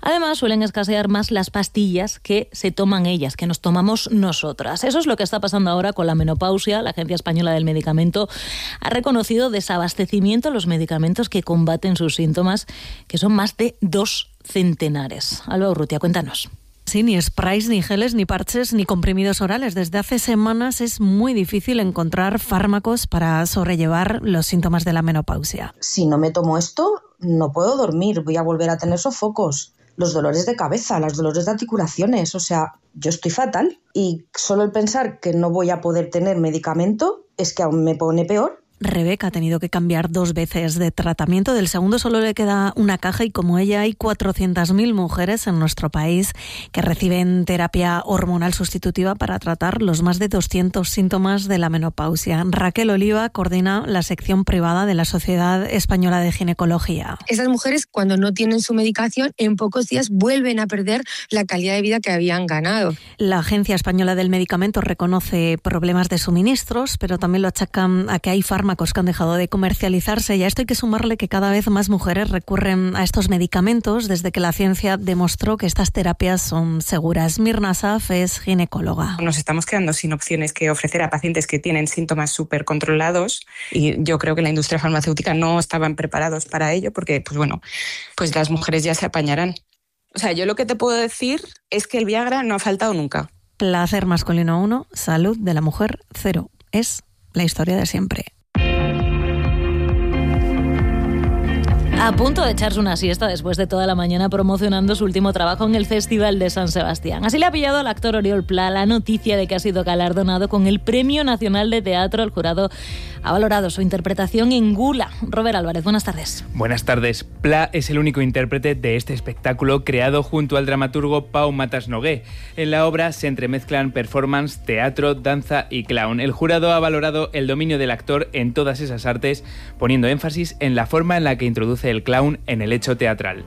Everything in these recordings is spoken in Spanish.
Además, suelen escasear más las pastillas que se toman ellas, que nos tomamos nosotras. Eso es lo que está pasando ahora con la menopausia. La Agencia Española del Medicamento ha reconocido desabastecimiento de los medicamentos que combaten sus síntomas, que son más de 2 centenares. Alba Urrutia, cuéntanos. Sí, ni sprays, ni geles, ni parches, ni comprimidos orales. Desde hace semanas es muy difícil encontrar fármacos para sobrellevar los síntomas de la menopausia. Si no me tomo esto, no puedo dormir, voy a volver a tener sofocos, los dolores de cabeza, los dolores de articulaciones, o sea, yo estoy fatal. Y solo el pensar que no voy a poder tener medicamento es que aún me pone peor. Rebeca ha tenido que cambiar 2 veces de tratamiento. Del segundo solo le queda una caja y como ella hay 400.000 mujeres en nuestro país que reciben terapia hormonal sustitutiva para tratar los más de 200 síntomas de la menopausia. Raquel Oliva coordina la sección privada de la Sociedad Española de Ginecología. Esas mujeres, cuando no tienen su medicación, en pocos días vuelven a perder la calidad de vida que habían ganado. La Agencia Española del Medicamento reconoce problemas de suministros, pero también lo achacan a que hay fármacos que han dejado de comercializarse, y a esto hay que sumarle que cada vez más mujeres recurren a estos medicamentos desde que la ciencia demostró que estas terapias son seguras. Mirna Saf es ginecóloga. Nos estamos quedando sin opciones que ofrecer a pacientes que tienen síntomas súper controlados, y yo creo que la industria farmacéutica no estaban preparados para ello porque, pues las mujeres ya se apañarán. O sea, yo lo que te puedo decir es que el Viagra no ha faltado nunca. Placer masculino 1, salud de la mujer 0. Es la historia de siempre. A punto de echarse una siesta después de toda la mañana promocionando su último trabajo en el Festival de San Sebastián. Así le ha pillado al actor Oriol Pla la noticia de que ha sido galardonado con el Premio Nacional de Teatro. El jurado ha valorado su interpretación en Gula. Robert Álvarez, buenas tardes. Buenas tardes. Pla es el único intérprete de este espectáculo creado junto al dramaturgo Pau Matas Nogué. En la obra se entremezclan performance, teatro, danza y clown. El jurado ha valorado el dominio del actor en todas esas artes, poniendo énfasis en la forma en la que introduce el clown en el hecho teatral.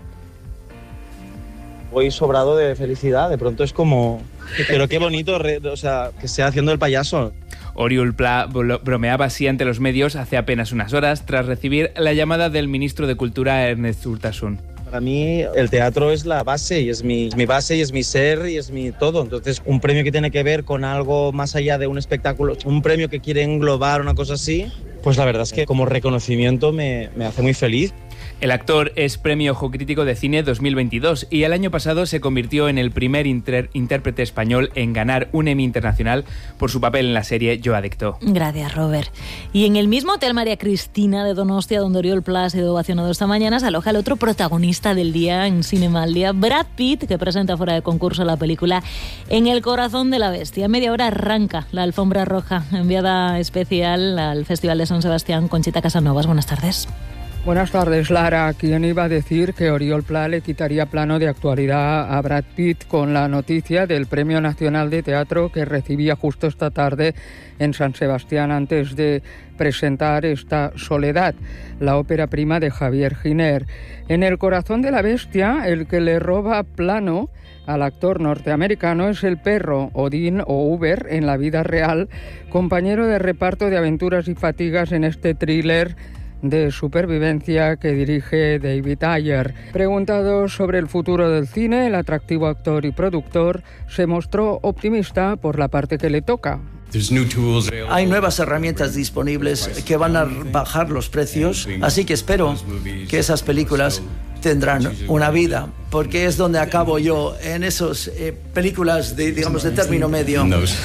Voy sobrado de felicidad, de pronto es como... Pero qué bonito, o sea, que sea haciendo el payaso. Oriol Pla bromeaba así ante los medios hace apenas unas horas tras recibir la llamada del ministro de Cultura, Ernest Urtasun. Para mí el teatro es la base, y es mi base, y es mi ser, y es mi todo. Entonces, un premio que tiene que ver con algo más allá de un espectáculo, un premio que quiere englobar una cosa así, pues la verdad es que como reconocimiento me hace muy feliz. El actor es Premio Ojo Crítico de Cine 2022 y el año pasado se convirtió en el primer intérprete español en ganar un Emmy Internacional por su papel en la serie Yo Adicto. Gracias, Robert. Y en el mismo Hotel María Cristina de Donostia, donde Oriol Pla ha sido ovacionado esta mañana, se aloja el otro protagonista del día en Cinema al Día, Brad Pitt, que presenta fuera de concurso la película En el corazón de la bestia. A media hora arranca la alfombra roja, enviada especial al Festival de San Sebastián. Conchita Casanovas, buenas tardes. Buenas tardes, Lara. ¿Quién iba a decir que Oriol Pla le quitaría plano de actualidad a Brad Pitt con la noticia del Premio Nacional de Teatro que recibía justo esta tarde en San Sebastián antes de presentar esta Soledad, la ópera prima de Javier Giner? En el corazón de la bestia, el que le roba plano al actor norteamericano es el perro, Odín o Uber, en la vida real, compañero de reparto de aventuras y fatigas en este thriller de supervivencia que dirige David Ayer. Preguntado sobre el futuro del cine, el atractivo actor y productor se mostró optimista por la parte que le toca. Hay nuevas herramientas disponibles que van a bajar los precios, así que espero que esas películas tendrán una vida, porque es donde acabo yo, en esas películas de término medio.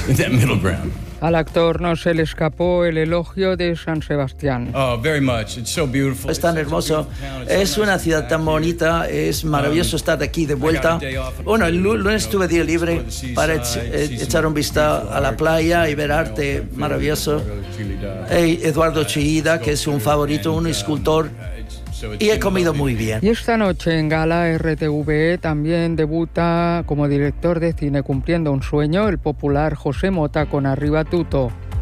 Al actor no se le escapó el elogio de San Sebastián. Es tan hermoso, es una ciudad tan bonita, es maravilloso estar aquí de vuelta. Bueno, el lunes tuve día libre para echar un vistazo a la playa y ver arte maravilloso. Eduardo Chillida, que es un favorito, un escultor. Y he comido muy bien. Y esta noche en Gala RTV también debuta como director de cine cumpliendo un sueño el popular José Mota con Arriba Tuto.